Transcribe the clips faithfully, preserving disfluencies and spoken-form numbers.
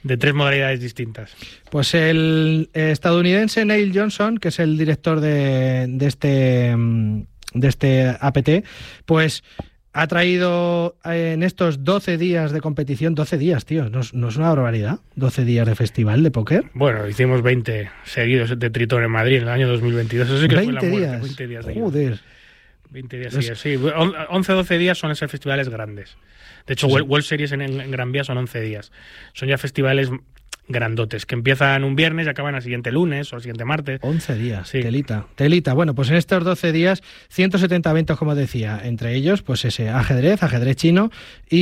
de tres modalidades distintas. Pues el estadounidense Neil Johnson, que es el director de, de este de este A P T, pues ha traído en estos doce días de competición, doce días, tío, ¿no, no es una barbaridad? doce días de festival de póker. Bueno, hicimos veinte seguidos de Tritón en Madrid en el año dos mil veintidós. Eso sí que fue la muerte. días. veinte días. Joder. veinte días, sí, sí. once o doce días son esos festivales grandes. De hecho, sí. World Series en, en Gran Vía son once días. Son ya festivales grandotes, que empiezan un viernes y acaban al siguiente lunes o al siguiente martes. once días, sí. telita, telita. Bueno, pues en estos doce días, ciento setenta eventos, como decía, entre ellos, pues ese ajedrez, ajedrez chino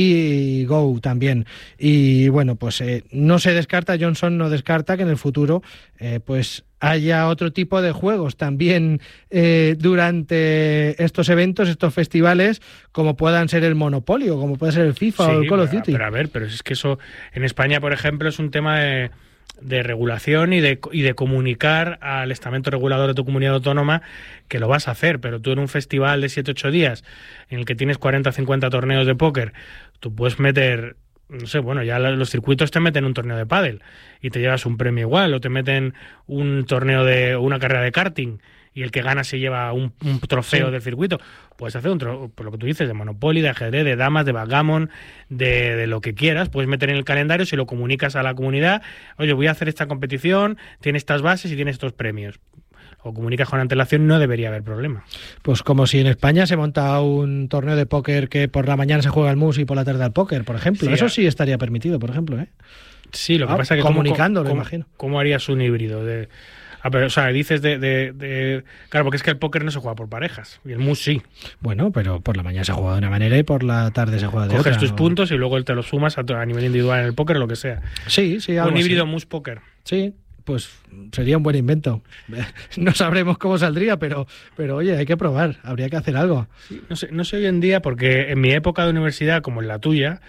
y Go también. Y bueno, pues eh, no se descarta, Johnson no descarta que en el futuro, eh, pues haya otro tipo de juegos también eh, durante estos eventos, estos festivales, como puedan ser el Monopoly o como puede ser el FIFA sí, o el Call of Duty. Pero a ver, pero es que eso en España, por ejemplo, es un tema de, de regulación y de, y de comunicar al estamento regulador de tu comunidad autónoma que lo vas a hacer, pero tú en un festival de siete ocho días en el que tienes cuarenta o cincuenta torneos de póker, tú puedes meter... No sé, bueno, ya los circuitos te meten un torneo de pádel y te llevas un premio igual, o te meten un torneo de una carrera de karting y el que gana se lleva un, un trofeo sí. del circuito. Puedes hacer un trofeo, por lo que tú dices, de Monopoly, de ajedrez, de damas, de backgammon, de, de lo que quieras. Puedes meter en el calendario, si lo comunicas a la comunidad, oye, voy a hacer esta competición, tiene estas bases y tiene estos premios. O comunicas con antelación, no debería haber problema. Pues como si en España se monta un torneo de póker que por la mañana se juega al mus y por la tarde al póker, por ejemplo. Sí, Eso sí estaría permitido, por ejemplo, ¿eh? Sí, lo que ah, pasa es que... Comunicando, ¿cómo, lo imagino. ¿Cómo harías un híbrido? De, ah, pero, o sea, dices de, de, de... Claro, porque es que el póker no se juega por parejas, y el mus sí. Bueno, pero por la mañana se juega de una manera y por la tarde se juega de Coges otra. Coges tus ¿no? puntos y luego él te los sumas a, a nivel individual en el póker, lo que sea. Sí, sí, algo un híbrido así. mus-póker. Sí. Pues sería un buen invento. No sabremos cómo saldría, pero, pero oye, hay que probar, habría que hacer algo. Sí, no sé, no sé hoy en día, porque en mi época de universidad, como en la tuya,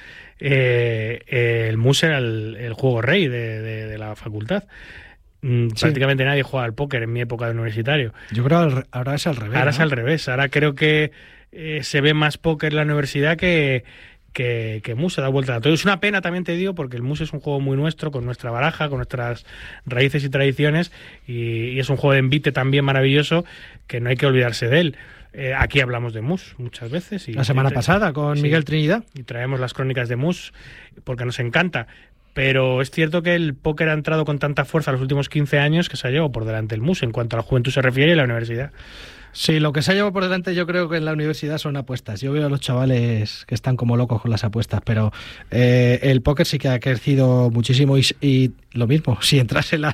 eh, eh, el mus era el, el juego rey de, de, de la facultad. Mm, sí. Prácticamente nadie juega al póker en mi época de universitario. Yo creo que ahora es al revés. Ahora ¿no? es al revés. Ahora creo que eh, se ve más póker en la universidad que... que, que mus se da vuelta a todo. Es una pena, también te digo, porque el mus es un juego muy nuestro, con nuestra baraja, con nuestras raíces y tradiciones, y, y es un juego de envite también maravilloso, que no hay que olvidarse de él. Eh, aquí hablamos de mus muchas veces. Y la semana pasada con sí, Miguel Trinidad. Y traemos las crónicas de mus, porque nos encanta. Pero es cierto que el póker ha entrado con tanta fuerza en los últimos quince años que se ha llevado por delante el mus en cuanto a la juventud se refiere y la universidad. Sí, lo que se ha llevado por delante yo creo que en la universidad son apuestas. Yo veo a los chavales que están como locos con las apuestas, pero eh, el póker sí que ha crecido muchísimo y, y lo mismo, si entrase la,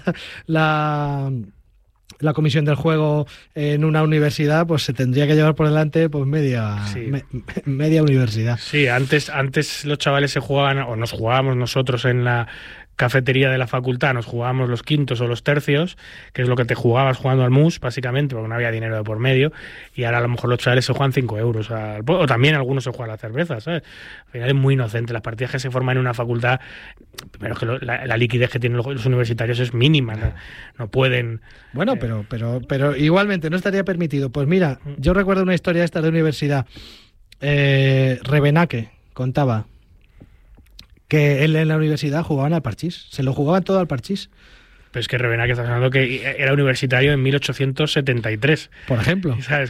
la, la comisión del juego en una universidad, pues se tendría que llevar por delante pues media, sí. me, media universidad. Sí, antes, antes los chavales se jugaban, o nos jugábamos nosotros en la cafetería de la facultad, nos jugábamos los quintos o los tercios, que es lo que te jugabas jugando al mus, básicamente, porque no había dinero de por medio, y ahora a lo mejor los chavales se juegan cinco euros, al, o también algunos se juegan a la cerveza, ¿sabes? Al final es muy inocente, las partidas que se forman en una facultad, pero es que lo, la, la liquidez que tienen los, los universitarios es mínima, no, no pueden... Bueno, eh... pero, pero, pero igualmente no estaría permitido. Pues mira, yo recuerdo una historia esta de universidad, eh, Rebenaque contaba que él en la universidad jugaban al parchís, se lo jugaban todo al parchís. Pero es que Rebenaque estás hablando que era universitario en mil ochocientos setenta y tres. Por ejemplo. ¿Sabes?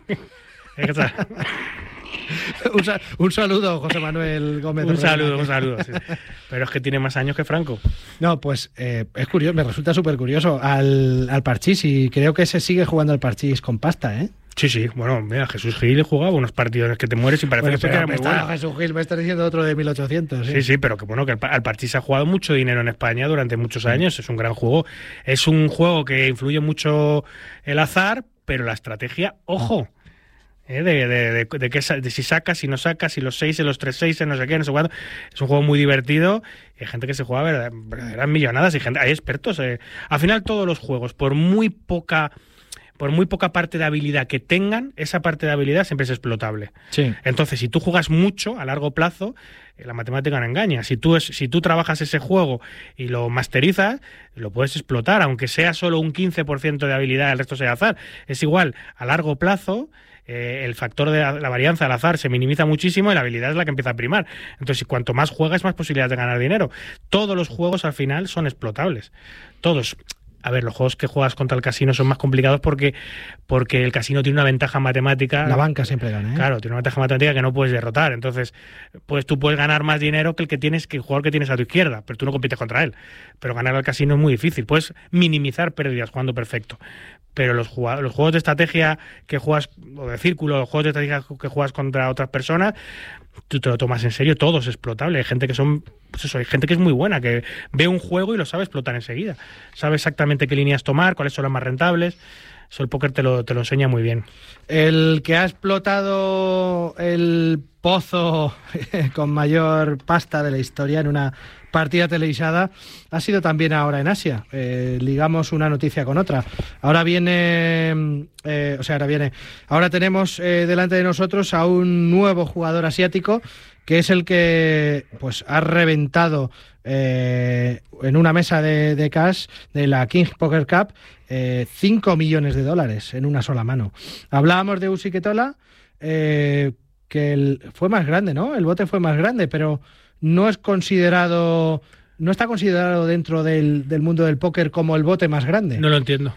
un, sa- un saludo, José Manuel Gómez. Un saludo, un saludo. Sí. Pero es que tiene más años que Franco. No, pues eh, es curioso, me resulta súper curioso al, al parchís, y creo que se sigue jugando al parchís con pasta, ¿eh? Sí, sí, bueno, mira, Jesús Gil jugaba unos partidos en los que te mueres y parece bueno, que era muy bueno. Jesús Gil, me estás diciendo otro de mil ochocientos. ¿sí? sí, sí, pero que bueno, que al, al parchís ha jugado mucho dinero en España durante muchos años, es un gran juego. Es un juego que influye mucho el azar, pero la estrategia, ojo, ¿eh? de, de, de, de, que, de si sacas, si no sacas, si los seis, los tres seis, no sé qué, no sé cuánto. Es un juego muy divertido y hay gente que se juega verdaderas millonadas y gente, hay expertos. Eh. Al final todos los juegos, por muy poca... por muy poca parte de habilidad que tengan, esa parte de habilidad siempre es explotable. Sí. Entonces, si tú juegas mucho a largo plazo, la matemática no engaña. Si tú, es, si tú trabajas ese juego y lo masterizas, lo puedes explotar, aunque sea solo un quince por ciento de habilidad, el resto sea azar. Es igual, a largo plazo, eh, el factor de la, la varianza, el azar, se minimiza muchísimo y la habilidad es la que empieza a primar. Entonces, cuanto más juegas, más posibilidades de ganar dinero. Todos los juegos al final son explotables. Todos. A ver, los juegos que juegas contra el casino son más complicados porque, porque el casino tiene una ventaja matemática. La banca siempre gana, ¿eh? Claro, tiene una ventaja matemática que no puedes derrotar. Entonces, pues tú puedes ganar más dinero que el que tienes, que el jugador que tienes a tu izquierda, pero tú no compites contra él. Pero ganar al casino es muy difícil. Puedes minimizar pérdidas jugando perfecto. Pero los, jugadores, los juegos de estrategia que juegas, o de círculo, los juegos de estrategia que juegas contra otras personas, tú te lo tomas en serio, todo es explotable. Hay gente que son, pues eso, hay gente que es muy buena, que ve un juego y lo sabe explotar enseguida. Sabe exactamente qué líneas tomar, cuáles son las más rentables. Eso el póker te lo, te lo enseña muy bien. El que ha explotado el pozo con mayor pasta de la historia en una partida televisada ha sido también ahora en Asia. Eh, ligamos una noticia con otra. Ahora viene, eh, o sea, ahora viene, ahora tenemos eh, delante de nosotros a un nuevo jugador asiático que es el que pues ha reventado eh, en una mesa de, de cash de la King Poker Cup eh, cinco millones de dólares en una sola mano. Hablábamos de Usiketola, eh, que el, fue más grande, ¿no? El bote fue más grande, pero no es considerado, no está considerado dentro del, del mundo del póker como el bote más grande. No lo entiendo.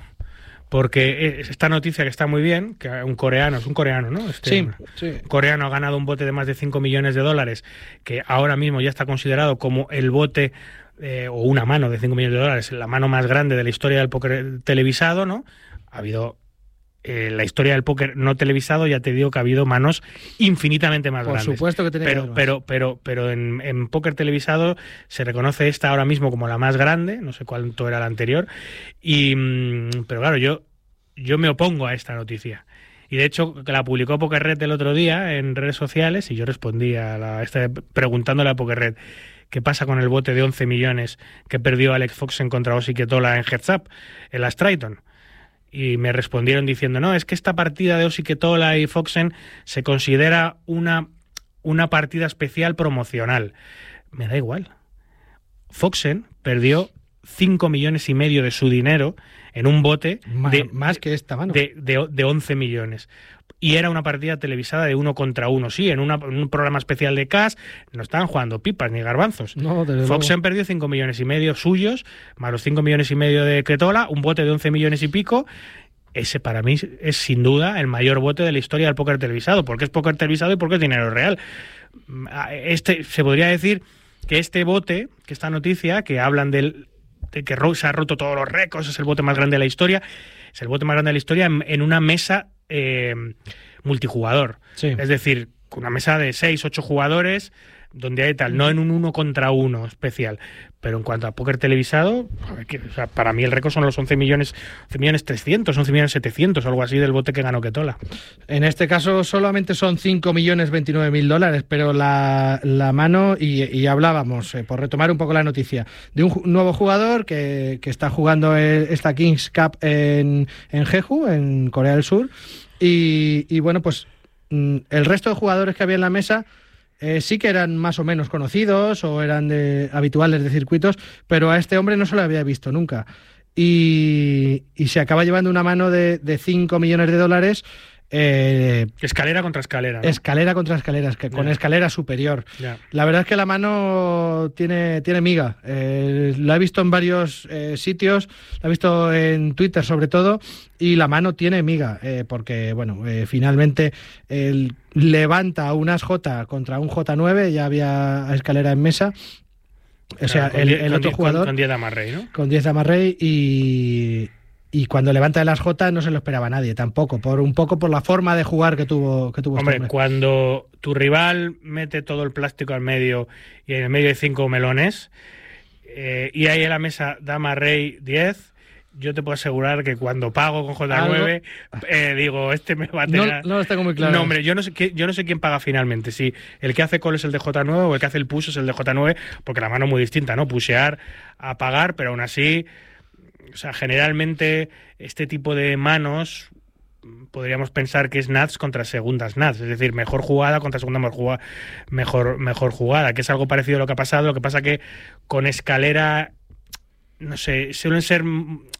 Porque esta noticia que está muy bien, que un coreano, es un coreano, ¿no? Este, sí, sí. Un coreano ha ganado un bote de más de cinco millones de dólares, que ahora mismo ya está considerado como el bote, eh, o una mano de cinco millones de dólares, la mano más grande de la historia del póker televisado, ¿no? Ha habido... Eh, la historia del póker no televisado, ya te digo que ha habido manos infinitamente más Por grandes. Por supuesto que tenía pero, pero, pero, pero en, en póker televisado se reconoce esta ahora mismo como la más grande, no sé cuánto era la anterior, y pero claro, yo, yo me opongo a esta noticia. Y de hecho, que la publicó PokerRed el otro día en redes sociales, y yo respondí a la, esta, preguntándole a PokerRed qué pasa con el bote de once millones que perdió Alex Foxen contra Usiketola en Heads Up, en la Strayton. Y me respondieron diciendo, no, es que esta partida de Usiketola y Foxen se considera una, una partida especial promocional. Me da igual. Foxen perdió cinco millones y medio de su dinero en un bote más, de, más que esta mano. De, de, de once millones. Y era una partida televisada de uno contra uno. Sí, en, una, en un programa especial de Cash no estaban jugando pipas ni garbanzos. No, Foxen perdió cinco millones y medio suyos, más los cinco millones y medio de Cretola, un bote de once millones y pico. Ese para mí es sin duda el mayor bote de la historia del póker televisado. Porque es póker televisado y porque es dinero real. Este, se podría decir que este bote, que esta noticia, que hablan del, de que se ha roto todos los récords, es el bote más grande de la historia, es el bote más grande de la historia en, en una mesa eh, multijugador. Sí. Es decir, una mesa de seis, ocho jugadores, donde hay tal, no en un uno contra uno especial. Pero en cuanto a póker televisado, o sea, para mí el récord son los once millones, once millones trescientos, once millones setecientos, algo así del bote que ganó Quetola. En este caso solamente son cinco millones veintinueve mil dólares, pero la, la mano, y, y hablábamos, eh, por retomar un poco la noticia, de un nuevo jugador que, que está jugando esta Kings Cup en, en Jeju, en Corea del Sur, y, y bueno, pues el resto de jugadores que había en la mesa Eh, sí que eran más o menos conocidos o eran de, habituales de circuitos, pero a este hombre no se lo había visto nunca. Y, y se acaba llevando una mano de, de cinco millones de dólares. Eh, escalera contra escalera, ¿no? Escalera contra escalera, que con yeah. escalera superior. Yeah. La verdad es que la mano tiene, tiene miga. Eh, la he visto en varios eh, sitios, la he visto en Twitter sobre todo, y la mano tiene miga, eh, porque, bueno, eh, finalmente el levanta un as J contra un J nueve, ya había escalera en mesa. O claro, sea, con el, diez, el otro con jugador... Con diez de amarrey, ¿no? Con diez de amarrey y... Y cuando levanta el as J no se lo esperaba nadie tampoco, por un poco por la forma de jugar que tuvo que tuvo Hombre, este hombre. Cuando tu rival mete todo el plástico al medio y en el medio hay cinco melones eh, y hay en la mesa dama rey diez, yo te puedo asegurar que cuando pago con J nueve eh, digo, este me va a tener... No, no está muy claro. No, hombre, yo no sé qué, yo no sé quién paga finalmente, si el que hace call es el de J nueve o el que hace el push es el de J nueve, porque la mano es muy distinta, ¿no? Pushear a pagar, pero aún así... O sea, generalmente este tipo de manos podríamos pensar que es nats contra segundas nats, es decir, mejor jugada contra segunda mejor jugada, mejor, mejor jugada, que es algo parecido a lo que ha pasado. Lo que pasa que con escalera, no sé, suelen ser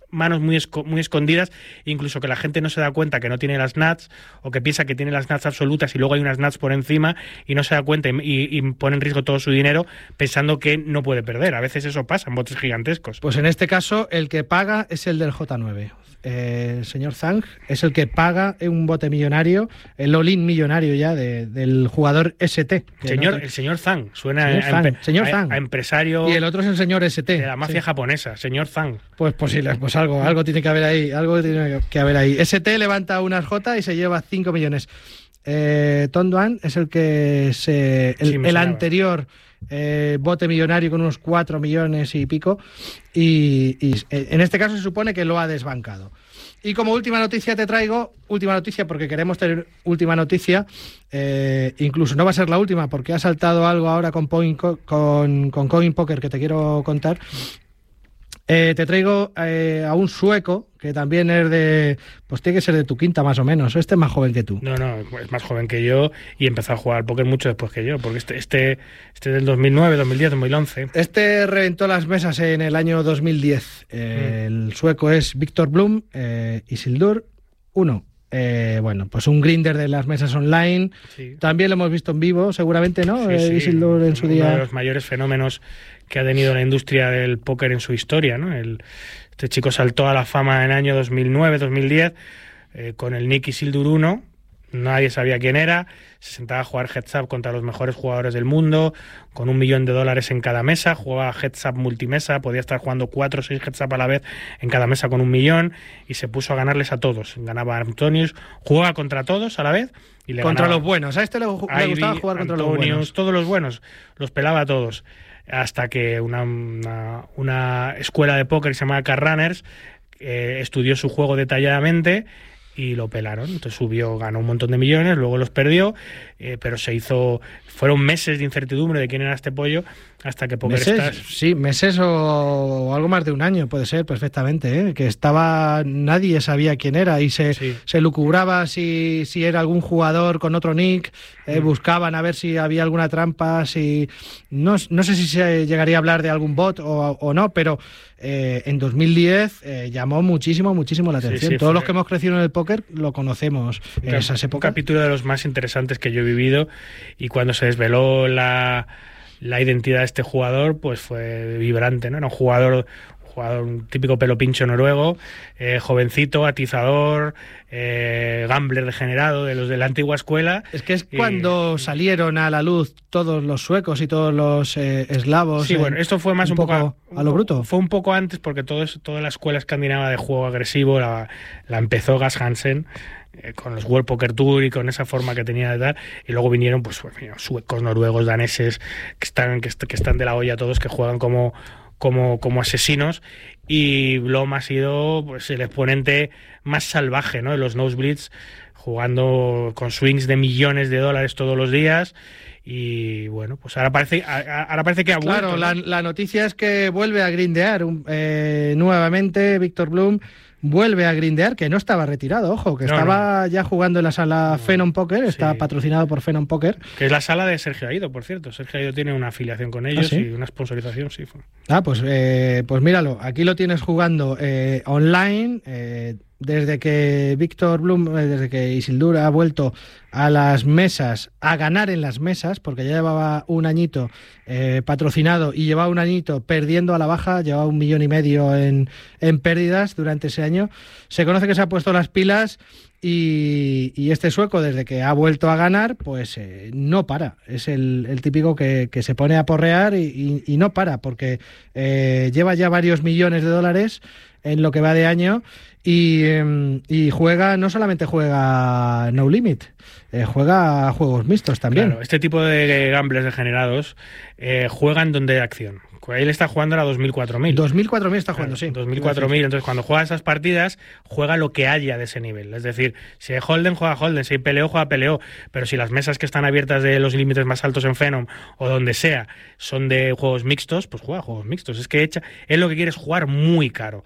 manos muy, esco muy escondidas, incluso que la gente no se da cuenta que no tiene las nuts, o que piensa que tiene las nuts absolutas y luego hay unas nuts por encima y no se da cuenta y, y, y pone en riesgo todo su dinero pensando que no puede perder. A veces eso pasa en botes gigantescos. Pues en este caso el que paga es el del J nueve. Eh, el señor Zhang es el que paga un bote millonario, el all-in millonario ya de, del jugador S T. Señor, no te... El señor Zhang, suena señor a, Zhang, a, señor a, Zhang. a empresario. Y el otro es el señor S T. De la mafia sí. japonesa, señor Zhang. Pues posible, pues algo, algo tiene que haber ahí, algo tiene que haber ahí. S T levanta unas J y se lleva cinco millones. Eh, Ton Duan es el que se, el, sí, el anterior eh, bote millonario con unos cuatro millones y pico, y, y en este caso se supone que lo ha desbancado. Y como última noticia te traigo, última noticia porque queremos tener última noticia, eh, incluso no va a ser la última porque ha saltado algo ahora con, Point, con, con Coin Poker que te quiero contar. Eh, te traigo eh, a un sueco que también es de, pues tiene que ser de tu quinta más o menos. Este es más joven que tú. No, no, es más joven que yo y empezó a jugar al póker mucho después que yo, porque este este este del dos mil nueve, dos mil diez, dos mil once. Este reventó las mesas en el año dos mil diez. Eh, mm. El sueco es Víctor Blum, eh, Isildur uno. Eh, bueno, pues un grinder de las mesas online. Sí. También lo hemos visto en vivo, seguramente, ¿no? Sí, sí. Isildur en su Uno día. Uno de los mayores fenómenos que ha tenido la industria del póker en su historia, ¿no? El, este chico saltó a la fama en el año dos mil nueve, dos mil diez eh, con el nick Isildur uno. Nadie sabía quién era. Se sentaba a jugar heads up contra los mejores jugadores del mundo, con un millón de dólares en cada mesa. Jugaba heads up multimesa, podía estar jugando cuatro o seis heads up a la vez en cada mesa con un millón, y se puso a ganarles a todos. Ganaba a Antonius, jugaba contra todos a la vez y le contra ganaba. Los buenos. A este le, le Ivy, gustaba jugar contra Antonius, los buenos. Todos los buenos, los pelaba a todos. Hasta que una, una, una escuela de póker que se llama Car Runners eh, estudió su juego detalladamente y lo pelaron. Entonces subió, ganó un montón de millones, luego los perdió, eh, pero se hizo, fueron meses de incertidumbre de quién era este pollo hasta que PokerStars... Sí, meses o, o algo más de un año puede ser perfectamente, ¿eh? Que estaba, nadie sabía quién era y se, sí. se lucubraba si, si era algún jugador con otro nick, eh, mm. buscaban a ver si había alguna trampa, si no, no sé si se llegaría a hablar de algún bot o, o no, pero eh, en dos mil diez eh, llamó muchísimo, muchísimo la atención. Sí, sí, Todos fue... los que hemos crecido en el póker lo conocemos en esas épocas. Un capítulo de los más interesantes que yo he vivido, y cuando se desveló la, la identidad de este jugador, pues fue vibrante, ¿no? Era un jugador, un, jugador, un típico pelo pincho noruego, eh, jovencito, atizador, eh, gambler degenerado, de los de la antigua escuela. Es que es y, cuando salieron a la luz todos los suecos y todos los eh, eslavos. Sí, eh, bueno, esto fue más un, un poco, poco a lo bruto. Fue un poco antes, porque todo eso, toda la escuela escandinava de juego agresivo la, la empezó Gas Hansen eh, con los World Poker Tour y con esa forma que tenía de dar, y luego vinieron pues suecos, noruegos, daneses, que están, que, que están de la olla todos, que juegan como como, como asesinos, y Blom ha sido pues el exponente más salvaje, ¿no? De los nosebleeds, jugando con swings de millones de dólares todos los días. Y bueno, pues ahora parece, ahora parece que ha vuelto. Claro, ¿no? la, la noticia es que vuelve a grindear eh, nuevamente. Víctor Blum vuelve a grindear, que no estaba retirado, ojo, que no, estaba no. ya jugando en la sala no. Phenom Poker, está sí. patrocinado por Phenom Poker. Que es la sala de Sergio Aido, por cierto. Sergio Aido tiene una afiliación con ellos. ¿Ah, sí? Y una sponsorización, sí. Ah, pues, eh, pues míralo, aquí lo tienes jugando eh, online, eh, desde que Víctor Blum, desde que Isildur ha vuelto a las mesas, a ganar en las mesas, porque ya llevaba un añito eh, patrocinado y llevaba un añito perdiendo a la baja, llevaba un millón y medio en, en pérdidas durante ese año. Se conoce que se ha puesto las pilas y, y este sueco, desde que ha vuelto a ganar, pues eh, no para. Es el, el típico que, que se pone a porrear y, y, y no para, porque eh, lleva ya varios millones de dólares en lo que va de año. Y, y juega, no solamente juega No Limit, eh, juega a juegos mixtos también. Claro, este tipo de gamblers degenerados eh, juegan donde hay acción. Él está jugando a dos mil cuatro mil. dos mil cuatro mil está jugando, claro, sí. dos mil cuatro mil, entonces cuando juega esas partidas, juega lo que haya de ese nivel. Es decir, si hay Holden, juega Holden, si hay P L O, juega P L O. Pero si las mesas que están abiertas de los límites más altos en Phenom o donde sea son de juegos mixtos, pues juega juegos mixtos. Es que echa, él lo que quiere es jugar muy caro.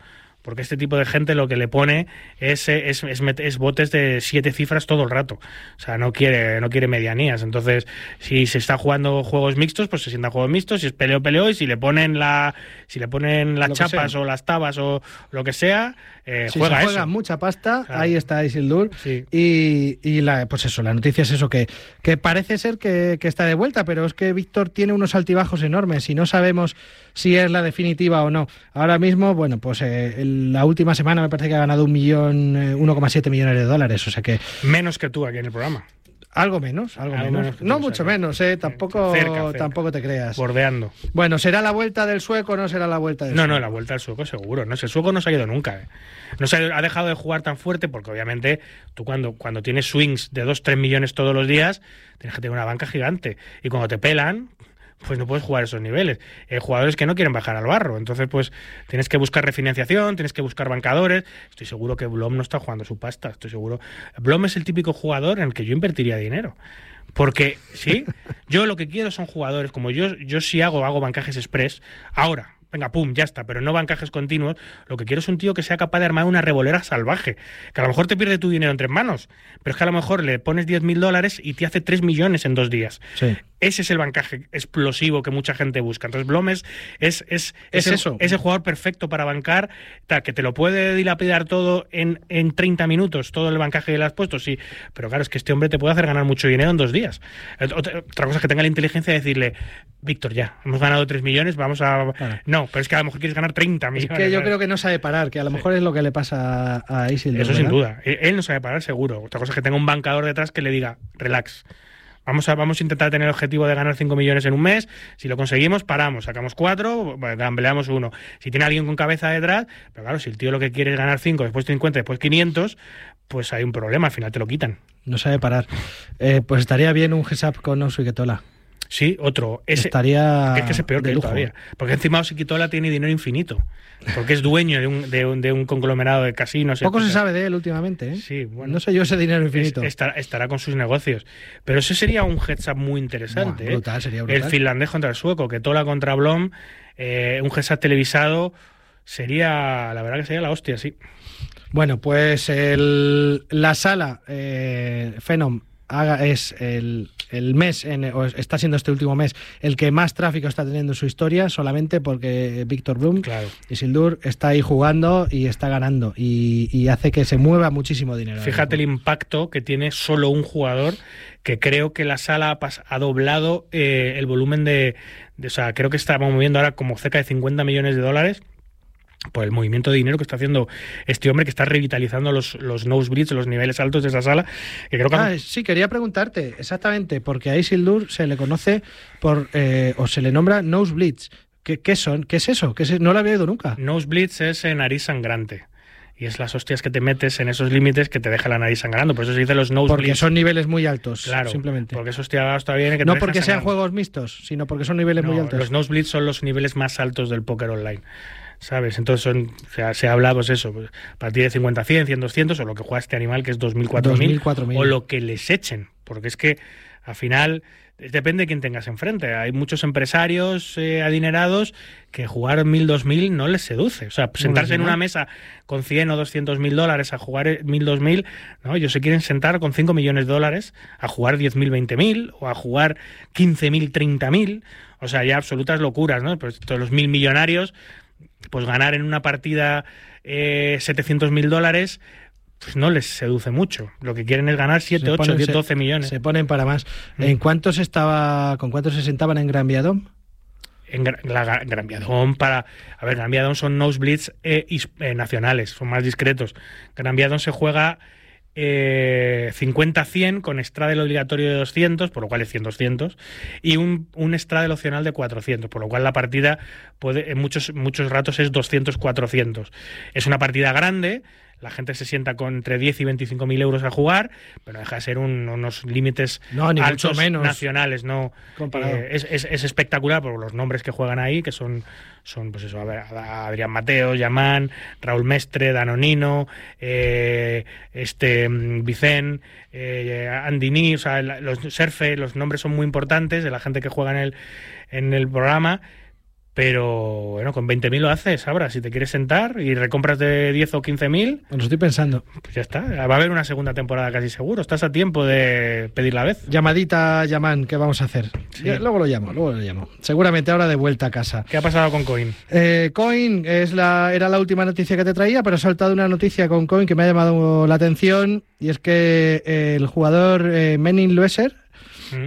porque este tipo de gente lo que le pone es, es, es, es botes de siete cifras todo el rato. O sea, no quiere, no quiere medianías. Entonces, si se está jugando juegos mixtos, pues se sientan juegos mixtos, si es peleo, peleo, y si le ponen la, si le ponen las chapas o las tabas o lo que sea, eh, si juega se juega eso. mucha pasta, Claro. ahí está Isildur. Sí. Y, y la, pues eso, la noticia es eso, que, que parece ser que, que está de vuelta, pero es que Víctor tiene unos altibajos enormes y no sabemos si es la definitiva o no. Ahora mismo, bueno, pues eh, la última semana me parece que ha ganado un millón, eh, uno coma siete millones de dólares, o sea que... Menos que tú aquí en el programa. Algo menos, algo, Algo menos. menos que No tú, mucho o sea, menos, eh, tampoco, cerca, cerca. tampoco te creas. Bordeando. Bueno, ¿será la vuelta del sueco o no será la vuelta del No, sueco? no, la vuelta al sueco seguro. No sé, el sueco no se ha ido nunca. ¿eh? No se ha, ha dejado de jugar tan fuerte porque obviamente tú cuando, cuando tienes swings de dos tres millones todos los días, tienes que tener una banca gigante. Y cuando te pelan, pues no puedes jugar esos niveles. Hay jugadores que no quieren bajar al barro. Entonces, pues tienes que buscar refinanciación, tienes que buscar bancadores. Estoy seguro que Blom no está jugando su pasta. Estoy seguro. Blom es el típico jugador en el que yo invertiría dinero. Porque, sí, yo lo que quiero son jugadores, como yo, yo sí hago, hago bancajes express, ahora, venga, pum, ya está, pero no bancajes continuos, lo que quiero es un tío que sea capaz de armar una revolera salvaje, que a lo mejor te pierde tu dinero entre manos, pero es que a lo mejor le pones diez mil dólares y te hace tres millones en dos días. Sí. Ese es el bancaje explosivo que mucha gente busca. Entonces Blom es, es, es, Es el, eso. es el jugador perfecto para bancar, tal, que te lo puede dilapidar todo en, en treinta minutos, todo el bancaje que le has puesto, sí. Pero claro, es que este hombre te puede hacer ganar mucho dinero en dos días. Otra, otra cosa es que tenga la inteligencia de decirle, Víctor, ya, hemos ganado tres millones, vamos a... Claro. No, pero es que a lo mejor quieres ganar treinta millones. Es que yo ¿sabes? creo que no sabe parar, que a lo mejor sí. es lo que le pasa a Isildur. Eso ¿verdad? sin duda. Él no sabe parar, seguro. Otra cosa es que tenga un bancador detrás que le diga, relax. Vamos a, vamos a intentar tener el objetivo de ganar cinco millones en un mes. Si lo conseguimos, paramos, sacamos cuatro, gambleamos uno. Si tiene alguien con cabeza detrás, pero claro, si el tío lo que quiere es ganar cinco, después cincuenta, después quinientos, pues hay un problema, al final te lo quitan. No sabe parar. Eh, pues estaría bien un heads up con Osuiketola. Sí, otro. Ese, Estaría es que es peor que él todavía. Porque encima Osuiketola tiene dinero infinito. Porque es dueño de un, de un, de un conglomerado de casinos. Poco etcétera. se sabe de él últimamente, ¿eh? Sí, bueno. No sé yo ese dinero infinito. Es, estará, estará con sus negocios. Pero ese sería un heads up muy interesante. Buah, brutal, sería brutal. El finlandés contra el sueco, que Tola contra Blom, eh, un heads up televisado, sería, la verdad que sería la hostia, sí. Bueno, pues el, la sala eh, Phenom haga, es el, el mes, en, o está siendo este último mes, el que más tráfico está teniendo en su historia, solamente porque Víctor Blum, claro. Isildur, está ahí jugando y está ganando y, y hace que se mueva muchísimo dinero. Fíjate el impacto que tiene solo un jugador, que creo que la sala ha, pas- ha doblado eh, el volumen de, de... O sea, creo que estamos moviendo ahora como cerca de cincuenta millones de dólares por el movimiento de dinero que está haciendo este hombre, que está revitalizando los, los nosebleeds, los niveles altos de esa sala. Que creo que ah, sí, quería preguntarte, exactamente, porque a Isildur se le conoce por, eh, o se le nombra nosebleeds. ¿Qué, qué son? ¿Qué es eso? ¿Qué es? No lo había oído nunca. Nosebleeds es eh, nariz sangrante. Y es las hostias que te metes en esos límites que te deja la nariz sangrando. Por eso se dice los nosebleeds. Porque son niveles muy altos, claro, simplemente. Porque esos hostia está bien. Que no te porque sean sangrando. juegos mixtos, sino porque son niveles no, muy altos. Los nosebleeds son los niveles más altos del póker online. ¿Sabes? Entonces son, o sea, se habla, pues eso, pues, a partir de cincuenta a cien, cien, doscientos, o lo que juega este animal, que es dos mil, cuatro mil, o lo que les echen, porque es que al final depende de quién tengas enfrente. Hay muchos empresarios eh, adinerados que jugar mil, dos mil no les seduce. O sea, sentarse en una mesa con cien o doscientos mil dólares a jugar mil, dos mil, ¿no? Ellos se quieren sentar con cinco millones de dólares a jugar diez mil, veinte mil, o a jugar quince mil, treinta mil. O sea, ya absolutas locuras, ¿no? Pues todos los mil millonarios, pues ganar en una partida eh, setecientos mil dólares, pues no les seduce mucho. Lo que quieren es ganar siete, ocho, diez, doce millones. Se ponen para más. Mm. ¿En cuántos estaba, con cuántos se sentaban en Gran Viadón? En Gran, la, Gran Viadón para... A ver, Gran Viadón son nosebleeds eh, eh, nacionales, son más discretos. Gran Viadón se juega eh, cincuenta a cien con Stradel obligatorio de doscientos, por lo cual es cien doscientos, y un, un Stradel opcional de cuatrocientos, por lo cual la partida puede en muchos, muchos ratos es doscientos cuatrocientos. Es una partida grande, la gente se sienta con entre diez y veinticinco mil euros a jugar, pero deja de ser un, unos límites no, ni altos mucho menos nacionales, no eh, es, es, es espectacular por los nombres que juegan ahí, que son, son pues eso, a ver, Adrián Mateo, Yamán, Raúl Mestre, Danonino, eh, este Vicén, eh, Andini, o sea, los Serfe, los nombres son muy importantes de la gente que juega en el, en el programa. Pero bueno, con veinte mil lo haces, ahora, si te quieres sentar y recompras de diez o quince mil... Pues lo estoy pensando. Pues ya está, va a haber una segunda temporada casi seguro, estás a tiempo de pedir la vez. Llamadita, Yaman, ¿qué vamos a hacer? Sí. Ya, luego lo llamo, luego lo llamo. Seguramente ahora de vuelta a casa. ¿Qué ha pasado con Coin? Eh, Coin es la, era la última noticia que te traía, pero ha saltado una noticia con Coin que me ha llamado la atención, y es que eh, el jugador eh, Menin Loeser... ¿Mm?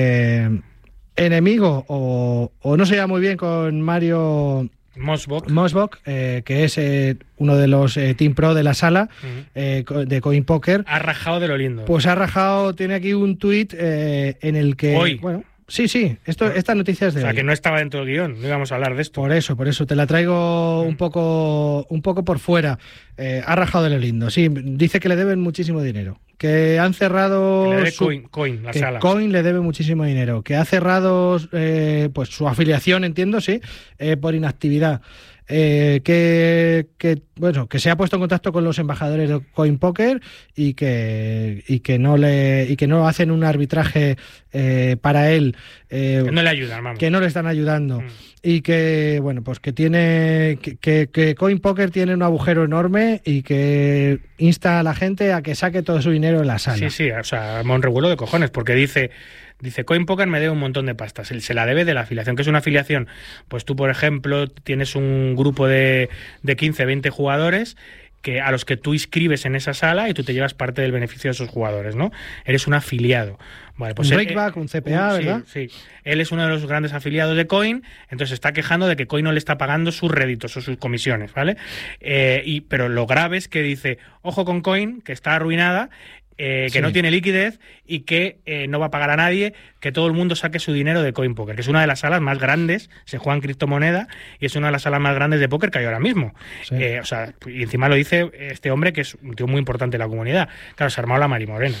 eh, enemigo o, o no se llama muy bien con Mario Mosbok, Mosbok eh, que es eh, uno de los eh, Team Pro de la sala uh-huh. eh, de Coin Poker. Ha rajado de lo lindo. Pues ha rajado, tiene aquí un tuit eh, en el que... Hoy. Bueno, sí, sí, esto, esta noticia es de O sea, hoy. que no estaba dentro del guión, no íbamos a hablar de esto. Por eso, por eso, te la traigo un poco, un poco por fuera. Eh, ha rajado de lo lindo, sí, dice que le deben muchísimo dinero. Que han cerrado... Que le debe su, Coin, Coin, la que sala. Coin le debe muchísimo dinero. Que ha cerrado eh, pues su afiliación, entiendo, sí, eh, por inactividad. Eh, que, que bueno que se ha puesto en contacto con los embajadores de Coin Poker y que y que no le y que no hacen un arbitraje eh, para él eh, que no le ayudan, vamos. que no le están ayudando mm. y que bueno pues que tiene que, que, que Coin Poker tiene un agujero enorme y que insta a la gente a que saque todo su dinero en la sala. Sí, sí, o sea, un revuelo de cojones, porque dice Dice, Coin Poker me debe un montón de pastas. Se la debe de la afiliación. ¿Qué es una afiliación? Pues tú, por ejemplo, tienes un grupo de, de quince, veinte jugadores que a los que tú inscribes en esa sala y tú te llevas parte del beneficio de esos jugadores, ¿no? Eres un afiliado. Vale, pues un él, breakback, un C P A, un, ¿verdad? Sí, sí. Él es uno de los grandes afiliados de Coin, entonces está quejando de que Coin no le está pagando sus réditos o sus comisiones, ¿vale? Eh, y, pero lo grave es que dice, ojo con Coin, que está arruinada, Eh, que sí. no tiene liquidez y que eh, no va a pagar a nadie, que todo el mundo saque su dinero de Coin Poker, que es una de las salas más grandes, se juega en criptomoneda y es una de las salas más grandes de póker que hay ahora mismo. Sí. Eh, o sea, y encima lo dice este hombre que es un tío muy importante en la comunidad. Claro, se ha armado la marimorena.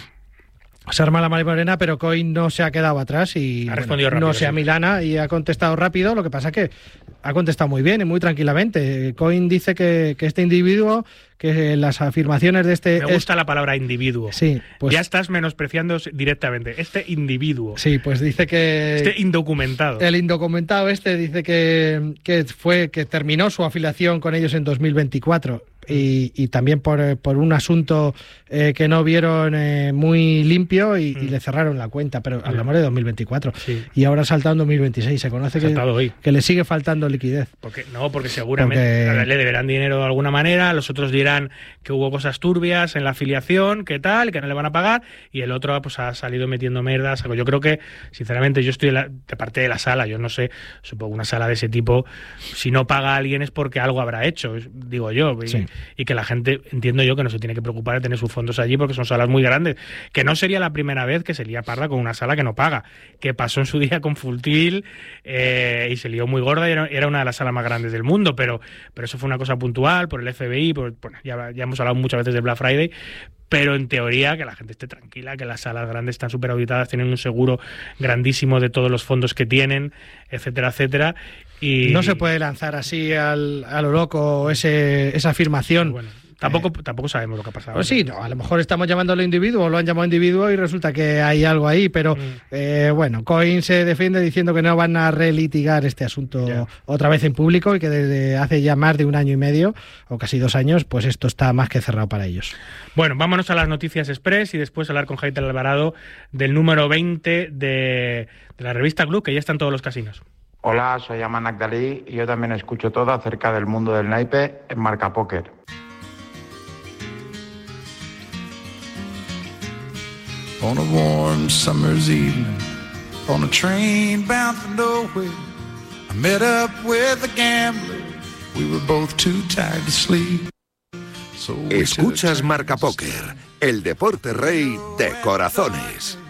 Se arma la marimorena, pero Coin no se ha quedado atrás y ha respondido bueno, rápido, no se amilana y ha contestado rápido. Lo que pasa es que ha contestado muy bien y muy tranquilamente. Coin dice que, que este individuo, que las afirmaciones de este... Me gusta es... la palabra individuo. Sí, pues... Ya estás menospreciando directamente. Este individuo. Sí, pues dice que... Este indocumentado. El indocumentado este dice que, que fue que terminó su afiliación con ellos en dos mil veinticuatro. Y, y también por, por un asunto eh, que no vieron eh, muy limpio y, mm. y le cerraron la cuenta, pero hablamos de dos mil veinticuatro sí. y ahora ha saltado en dos mil veintiséis, se conoce que, hoy. que le sigue faltando liquidez. Porque, no, porque seguramente porque... le deberán dinero de alguna manera, los otros dirán que hubo cosas turbias en la afiliación, que tal, que no le van a pagar, y el otro pues ha salido metiendo mierdas. Yo creo que, sinceramente, yo estoy de, la, de parte de la sala, yo no sé, supongo una sala de ese tipo, si no paga a alguien es porque algo habrá hecho, digo yo. Y, sí. y que la gente, entiendo yo, que no se tiene que preocupar de tener sus fondos allí porque son salas muy grandes, que no sería la primera vez que se lía parda con una sala que no paga, que pasó en su día con Full Tilt eh, y se lió muy gorda y era, era una de las salas más grandes del mundo, pero, pero eso fue una cosa puntual por el F B I, por, bueno, ya, ya hemos hablado muchas veces de Black Friday, pero en teoría que la gente esté tranquila, que las salas grandes están súper auditadas, tienen un seguro grandísimo de todos los fondos que tienen, etcétera, etcétera. Y no se puede lanzar así al, a lo loco ese, esa afirmación. Bueno, tampoco, eh, tampoco sabemos lo que ha pasado. Pues sí, no, a lo mejor estamos llamándolo individuo, o lo han llamado individuo y resulta que hay algo ahí, pero mm. eh, bueno, Coin se defiende diciendo que no van a relitigar este asunto yeah. otra vez en público y que desde hace ya más de un año y medio, o casi dos años, pues esto está más que cerrado para ellos. Bueno, vámonos a las noticias express y después hablar con Jaime Alvarado del número veinte de, de la revista Club, que ya está en todos los casinos. Hola, soy Aman Akdali y yo también escucho todo acerca del mundo del naipe en Marca Póker. On a warm summer's evening, on a train bound for nowhere, I met up with a gambler, we were both too tired to sleep. So Escuchas Marca Póker, el deporte rey de corazones.